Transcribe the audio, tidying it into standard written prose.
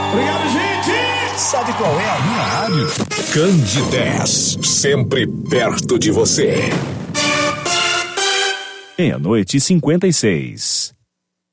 Obrigado, gente! Sabe qual é a minha rádio? Candidez, sempre perto de você. 00:56.